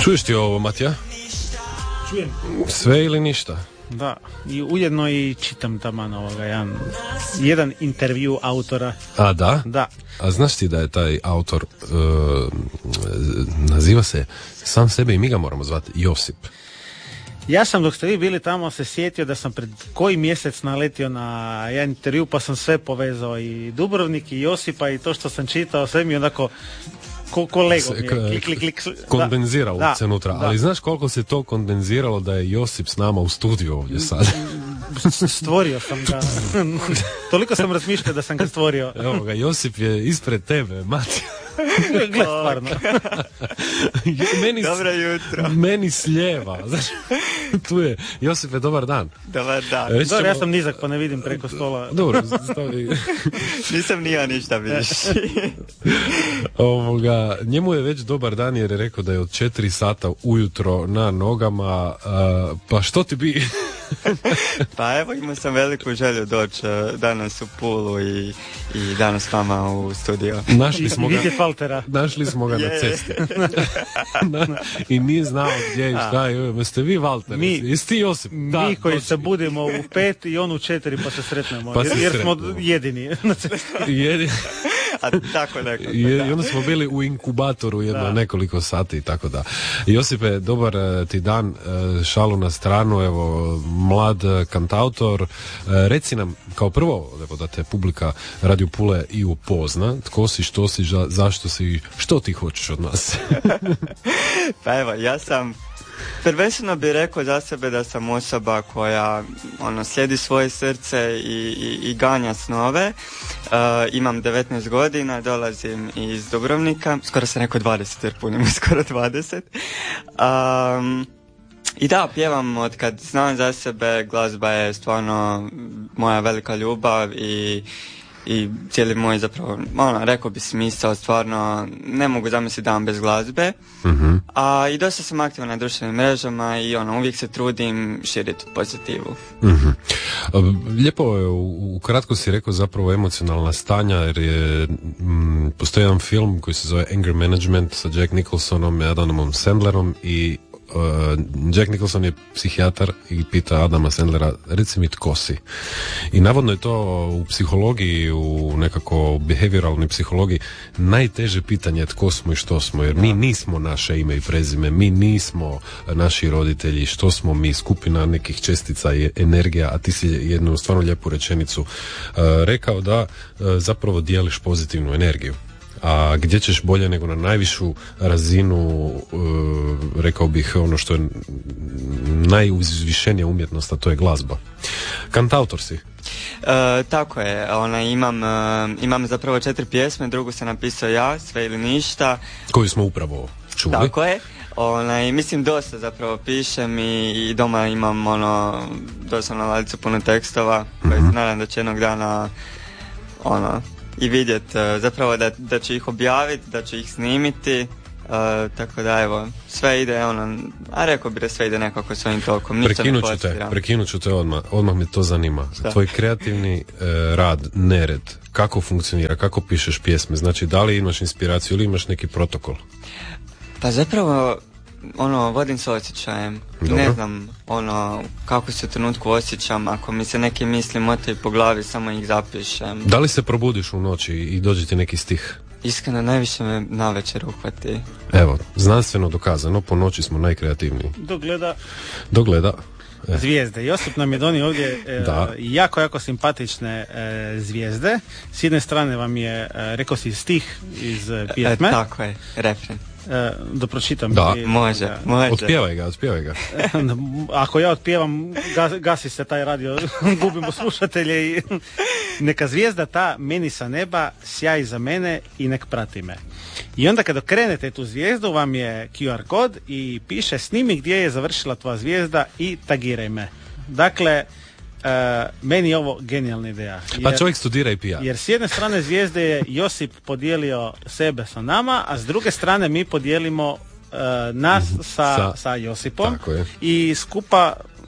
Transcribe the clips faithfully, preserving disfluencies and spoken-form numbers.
Čuješ ti ovo, Matija? Čujem. Sve ili ništa? Da, i ujedno i čitam taman ovoga, jedan, jedan intervju autora. A da? Da. A znaš ti da je taj autor, uh, naziva se, sam sebe i mi ga moramo zvati, Josip. Ja sam dok ste vi bili tamo se sjetio da sam pred koji mjesec naletio na jedan intervju pa sam sve povezao i Dubrovnik i Josipa i to što sam čitao, sve mi onako ko, ko Lego mi je, klik, klik, klik. Kondenziralo da, se unutra, da. ali znaš koliko se to kondenziralo da je Josip s nama u studiju ovdje sad? Stvorio sam ga. Toliko sam razmišljao da sam ga stvorio. Evo ga, Josip je ispred tebe, Mati. Gle, stvarno. meni, Dobro jutro. Meni slijeva. Znači, tu je. Josipe, dobar dan. Dobar dan. Reći Dobro, ćemo... ja sam nizak pa ne vidim preko stola. Dobro, stavi. Nisam ni ja ništa više. Ovoga, njemu je već dobar dan jer je rekao da je od četiri sata ujutro na nogama. Uh, pa što ti bi... Pa evo, imao sam veliku želju doći danas u Pulu i, i danas s vama u studio. Našli smo ga, Valtera. našli smo ga Je. na cesti. I nije znao gdje je šta je. Jeste vi Valter? Mi- Jesi ti Josip? Da, Mi koji točno. se budemo u pet i on u četiri pa se sretnemo. Pa se jer, jer smo sretnemo. jedini. Jedi- A tako nekako. I, da. I onda smo bili u inkubatoru jedno Da. nekoliko sati i tako da. Josipe, dobar eh, ti dan, eh, šalu na stranu, evo, mlad eh, kantautor. Eh, Reci nam, kao prvo, evo, da te publika Radio Pule i upozna, tko si, što si, ža- zašto si, što ti hoćeš od nas? Pa evo, ja sam prvenstveno bih rekao za sebe da sam osoba koja ono, slijedi svoje srce i, i, i ganja snove. Uh, imam devetnaest godina, dolazim iz Dubrovnika, skoro sam rekao dvadeset jer punim skoro dvadeset. Um, I da, pjevam od kad znam za sebe, glazba je stvarno moja velika ljubav i i cijeli moj zapravo, ono, rekao bi smisao, stvarno ne mogu zamisliti dan bez glazbe. uh-huh. A i dosta sam aktivan na društvenim mrežama i ono, uvijek se trudim širiti pozitivu. Uh-huh. Lijepo je, u, u kratko si rekao zapravo emocionalna stanja, jer je mm, postoji jedan film koji se zove Anger Management sa Jack Nicholsonom i Adamom Sandlerom i Uh, Jack Nicholson je psihijatar i pita Adama Sandlera, reci mi tko si. I navodno je to u psihologiji, u nekako behavioralnoj psihologiji najteže pitanje tko smo i što smo, jer mi nismo naše ime i prezime, mi nismo naši roditelji, što smo mi, skupina nekih čestica i energija, a ti si jednu stvarno lijepu rečenicu uh, rekao da uh, zapravo dijeliš pozitivnu energiju. A gdje ćeš bolje nego na najvišu razinu, uh, rekao bih ono što je najuzvišenija umjetnost, a to je glazba. Kantautor si. E, tako je, ona, imam, e, imam zapravo četiri pjesme, drugu sam napisao ja, Sve ili ništa. Koju smo upravo čuli. Tako je. Ona, mislim dosta zapravo pišem i, i doma imam ono, dosta na ladicu puno tekstova koje se nadam da će jednog dana ono, i vidjeti uh, zapravo da, da ću ih objaviti, da ću ih snimiti, uh, tako da evo, sve ide ono, a rekao bi da sve ide nekako svojim tokom. Prekinut ću te, prekinut ću te odmah, odmah me to zanima. Šta? Tvoj kreativni uh, rad, nered, kako funkcionira, kako pišeš pjesme, znači da li imaš inspiraciju ili imaš neki protokol? Pa zapravo, ono, vodim se osjećajem. Dobro. Ne znam, ono, kako se u trenutku osjećam, ako mi se neke misli motaju po glavi, samo ih zapišem. Da li se probudiš u noći i dođe ti neki stih? Iskreno, najviše me navečer uhvati. Evo, znanstveno dokazano, po noći smo najkreativniji. Dok gleda Dogleda. E. zvijezde. Josip nam je donio ovdje e, Da. jako, jako simpatične e, zvijezde. S jedne strane vam je, e, rekao si, stih iz e, E, pjesme. tako je, refren. E, da pročitam. Da. I- Može, da. može. Otpjevaj ga, otpjevaj ga. Ako ja otpjevam, ga- gasi se taj radio, gubimo slušatelje i neka zvijezda ta meni sa neba sjaji za mene i nek prati me. I onda kad okrenete tu zvijezdu vam je Q R kod i piše snimi gdje je završila tvoja zvijezda i tagiraj me. Dakle, e, meni je ovo genijalna ideja. Pa Jer- čovjek studira i pija. Jer s jedne strane zvijezde je Josip podijelio sebe sa nama, a s druge strane mi podijelimo e, nas sa, Sa- sa Josipom Tako je. i skupa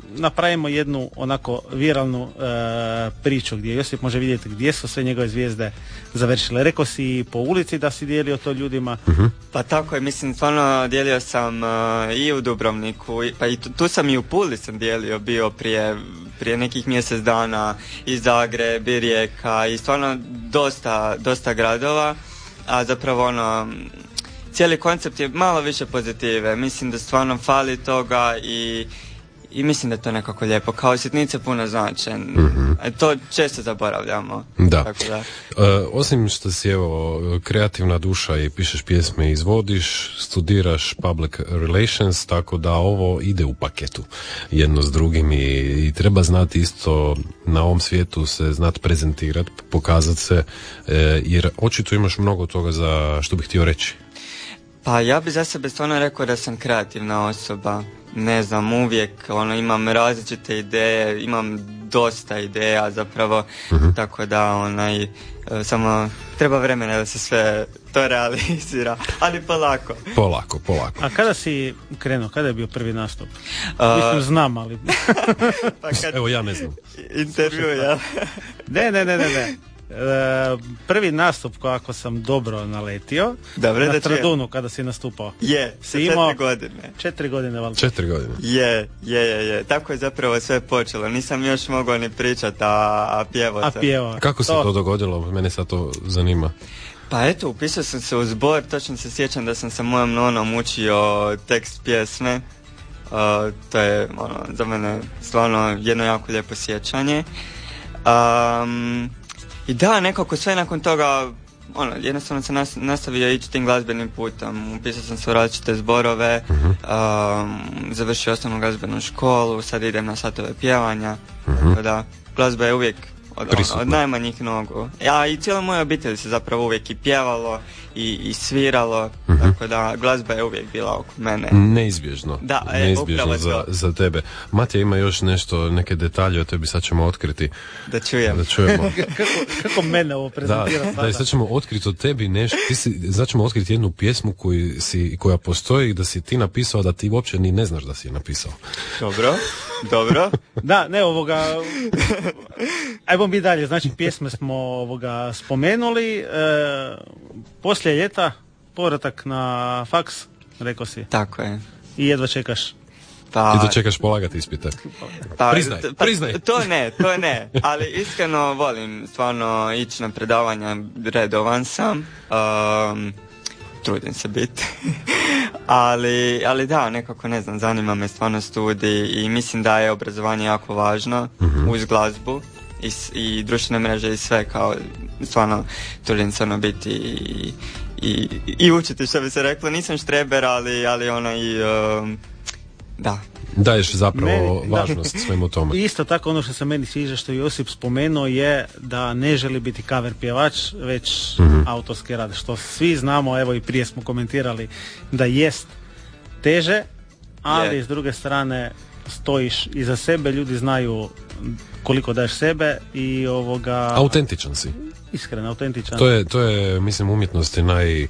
napravimo jednu onako viralnu uh, priču gdje Josip može vidjeti gdje su sve njegove zvijezde završile. Rekao si po ulici da si dijelio to ljudima. Uh-huh. Pa tako je, mislim, stvarno dijelio sam uh, i u Dubrovniku, pa i tu, tu sam i u Puli sam dijelio, bio prije, prije nekih mjesec dana, i Zagreb, i Rijeka, i stvarno dosta, dosta gradova, a zapravo ono, cijeli koncept je malo više pozitive, mislim da stvarno fali toga i I mislim da je to nekako lijepo, kao sitnice puno znače, mm-hmm. to često zaboravljamo. Da. Tako da. E, osim što si evo kreativna duša i pišeš pjesme i izvodiš, studiraš public relations, tako da ovo ide u paketu jedno s drugim i, i treba znati isto na ovom svijetu se znati prezentirati, pokazati se, e, jer očito imaš mnogo toga za što bih htio reći. Pa ja bi za sebe stvarno rekao da sam kreativna osoba. Ne znam, uvijek ono, imam različite ideje, imam dosta ideja zapravo, uh-huh. tako da onaj, samo treba vremena da se sve to realizira, ali polako. Polako, polako. A kada si krenuo, kada je bio prvi nastup? Uh, Mislim, znam, ali... pa kad... Evo, ja ne znam. Intervju, ja. ne, ne, ne, ne, ne. Uh, prvi nastup kako sam dobro naletio. Dobre, na da Stradunu kada si nastupao. Je, sa četiri godine. Četiri godine, valjda. Četiri godine. Je, je, je, je. Tako je zapravo sve počelo. Nisam još mogao ni pričati, a, a pjevo A pjevo. Kako se to... to dogodilo? Mene sad to zanima. Pa eto, upisao sam se u zbor, točno se sjećam da sam sa mojom nonom učio tekst pjesme. Uh, to je ono, za mene stvarno jedno jako lijepo sjećanje. Um, I da, nekako sve nakon toga, ono, jednostavno sam nas, nastavio ići tim glazbenim putem. Upisao sam se u različite zborove, uh-huh. um, završio osnovnu glazbenu školu, sad idem na satove pjevanja, uh-huh. tako da glazba je uvijek od, ono, od najmanjih nogu. Ja i cijela moja obitelj se zapravo uvijek i pjevalo i, i sviralo, uh-huh. tako da glazba je uvijek bila oko mene. Neizbježno. Da, e, Neizbježno za, za tebe. Matija ima još nešto, neke detalje o tebi, sad ćemo otkriti. Da čujem. Da čujemo. kako, kako mene ovo prezentira da, sada? Da, sad ćemo otkriti od tebi nešto. Ti si, sad ćemo otkriti jednu pjesmu koju si, koja postoji, da si ti napisao, da ti uopće ni ne znaš da si je napisao. Dobro, dobro. Da, ne, ovoga... Ajmo mi dalje, znači pjesme smo ovoga spomenuli, e, poslije ljeta povratak na faks, rekao si. Tako je. I jedva čekaš. Pa, I da čekaš polagati ispite. Pa, priznaj, pa, priznaj. To ne, to ne, ali iskreno volim stvarno ići na predavanja, redovan sam, um, trudim se biti. ali, ali da, nekako ne znam, zanima me stvarno studij i mislim da je obrazovanje jako važno uh-huh. uz glazbu. I, i društvene mreže i sve, kao stvarno trudim se ono biti i, i, i učiti, što bi se reklo. Nisam štreber, ali, ali ono i um, da. Daješ zapravo meni, važnost da. svemu tome. Isto tako ono što se meni sviđa što Josip spomenuo je da ne želi biti cover pjevač, već mm-hmm. autorski rad, što svi znamo, evo i prije smo komentirali da jest teže, ali yeah. s druge strane stojiš iza sebe, ljudi znaju koliko daješ sebe i ovoga... Autentičan si. Iskren, autentičan. To je, to je mislim, umjetnosti naj...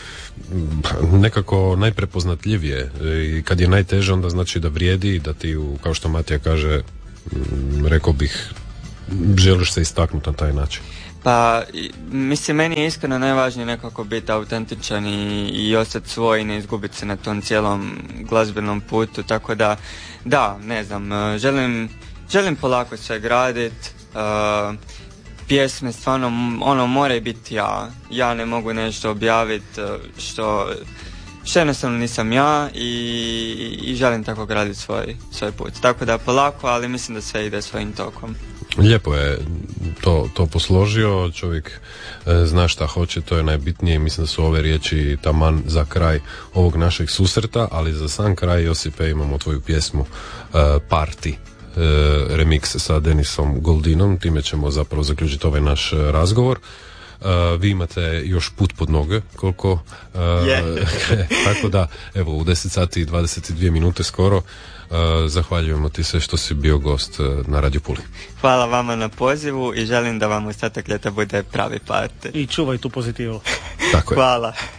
nekako najprepoznatljivije i kad je najteže onda znači da vrijedi, da ti, kao što Matija kaže, rekao bih, želiš se istaknuti na taj način. Pa, mislim, meni je iskreno najvažnije nekako biti autentičan i, i ostati svoj i ne izgubiti se na tom cijelom glazbenom putu, tako da, da, ne znam, želim, želim polako sve graditi, uh, pjesme stvarno, ono, moraju biti ja, ja ne mogu nešto objaviti što, što jednostavno nisam ja i, i želim tako graditi svoj, svoj put, tako da polako, ali mislim da sve ide svojim tokom. Lijepo je to, to posložio, čovjek e, zna šta hoće, to je najbitnije. Mislim da su ove riječi taman za kraj ovog našeg susreta, ali za sam kraj, Josipe, imamo tvoju pjesmu e, Party, e, remix sa Denisom Goldinom, time ćemo zapravo zaključiti ovaj naš razgovor. Uh, vi imate još put pod noge, koliko uh, yeah. tako da, evo, u deset sati i dvadeset dvije minute skoro. Uh, zahvaljujemo ti se što si bio gost uh, na Radio Puli. Hvala vama na pozivu i želim da vam ostatak ljeta bude pravi party. I čuvaj tu pozitivu. Tako je. Hvala.